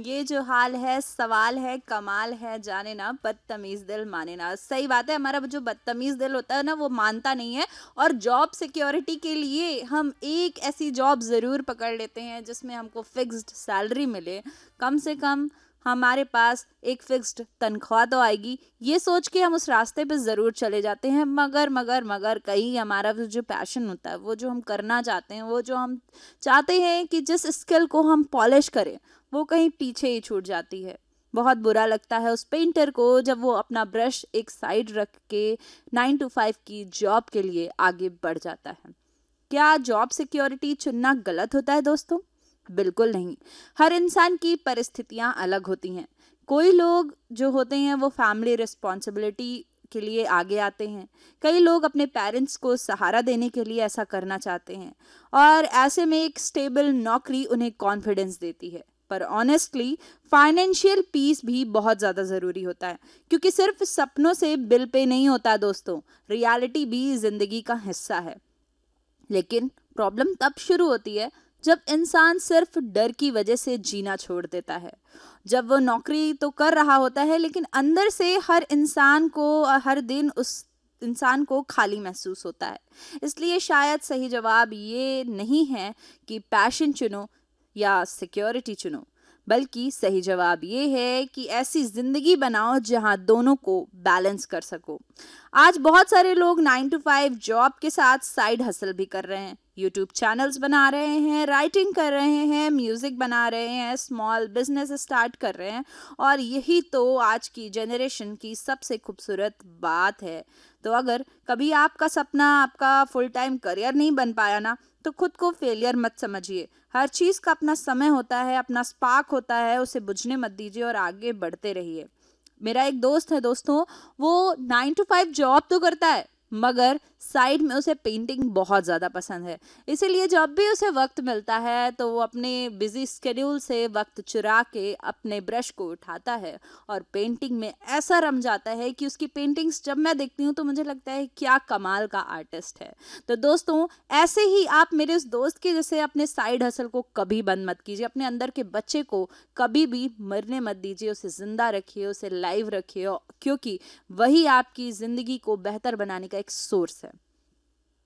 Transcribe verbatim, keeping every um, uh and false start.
ये जो हाल है, सवाल है, कमाल है, जाने ना बदतमीज दिल माने ना। सही बात है, हमारा जो बदतमीज दिल होता है ना वो मानता नहीं है। और जॉब सिक्योरिटी के लिए हम एक ऐसी जॉब ज़रूर पकड़ लेते हैं जिसमें हमको फिक्स्ड सैलरी मिले, कम से कम हमारे पास एक फिक्स्ड तनख्वाह तो आएगी, ये सोच के हम उस रास्ते पे ज़रूर चले जाते हैं। मगर मगर मगर कहीं हमारा वो जो पैशन होता है, वो जो हम करना चाहते हैं, वो जो हम चाहते हैं कि जिस स्किल को हम पॉलिश करें, वो कहीं पीछे ही छूट जाती है। बहुत बुरा लगता है उस पेंटर को जब वो अपना ब्रश एक साइड रख के नाइन टू फाइव की जॉब के लिए आगे बढ़ जाता है। क्या जॉब सिक्योरिटी चुनना गलत होता है दोस्तों? बिल्कुल नहीं। हर इंसान की परिस्थितियां अलग होती हैं। कोई लोग जो होते हैं वो फैमिली रिस्पॉन्सिबिलिटी के लिए आगे आते हैं। कई लोग अपने पेरेंट्स को सहारा देने के लिए ऐसा करना चाहते हैं, और ऐसे में एक स्टेबल नौकरी उन्हें कॉन्फिडेंस देती है। पर ऑनेस्टली फाइनेंशियल पीस भी बहुत ज़्यादा ज़रूरी होता है, क्योंकि सिर्फ सपनों से बिल पे नहीं होता दोस्तों, रियलिटी भी ज़िंदगी का हिस्सा है। लेकिन प्रॉब्लम तब शुरू होती है जब इंसान सिर्फ डर की वजह से जीना छोड़ देता है। जब वो नौकरी तो कर रहा होता है लेकिन अंदर से हर इंसान को हर दिन उस इंसान को खाली महसूस होता है। इसलिए शायद सही जवाब ये नहीं है कि पैशन चुनो या सिक्योरिटी चुनो, बल्कि सही जवाब ये है कि ऐसी जिंदगी बनाओ जहां दोनों को बैलेंस कर सको। आज बहुत सारे लोग नाइन टू फाइव जॉब के साथ साइड हसल भी कर रहे हैं, यूट्यूब चैनल्स बना रहे हैं, राइटिंग कर रहे हैं, म्यूजिक बना रहे हैं, स्मॉल बिजनेस स्टार्ट कर रहे हैं। और यही तो आज की जनरेशन की सबसे खूबसूरत बात है। तो अगर कभी आपका सपना आपका फुल टाइम करियर नहीं बन पाया ना, तो खुद को फेलियर मत समझिए। हर चीज़ का अपना समय होता है, अपना स्पार्क होता है, उसे बुझने मत दीजिए और आगे बढ़ते रहिए। मेरा एक दोस्त है दोस्तों, वो नाइन टू फाइव जॉब तो करता है, मगर साइड में उसे पेंटिंग बहुत ज़्यादा पसंद है। इसीलिए जब भी उसे वक्त मिलता है तो वो अपने बिजी स्केड्यूल से वक्त चुरा के अपने ब्रश को उठाता है और पेंटिंग में ऐसा रम जाता है कि उसकी पेंटिंग्स जब मैं देखती हूँ तो मुझे लगता है क्या कमाल का आर्टिस्ट है। तो दोस्तों, ऐसे ही आप मेरे उस दोस्त के जैसे अपने साइड हसल को कभी बंद मत कीजिए, अपने अंदर के बच्चे को कभी भी मरने मत दीजिए, उसे जिंदा रखिए, उसे लाइव रखिए, क्योंकि वही आपकी ज़िंदगी को बेहतर बनाने का एक सोर्स है।